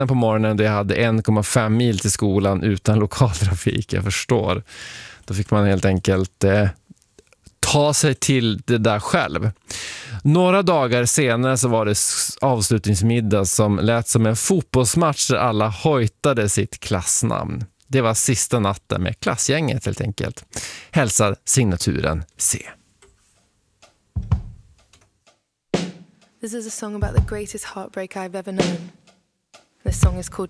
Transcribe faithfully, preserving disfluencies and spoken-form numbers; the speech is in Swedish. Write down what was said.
på morgonen där jag hade en komma fem mil till skolan utan lokaltrafik, jag förstår. Då fick man helt enkelt eh, ta sig till det där själv. Några dagar senare så var det avslutningsmiddag som lät som en fotbollsmatch där alla hojtade sitt klassnamn. Det var sista natten med klassgänget helt enkelt. Hälsar signaturen C. This is a song about the greatest heartbreak I've ever known. This song is called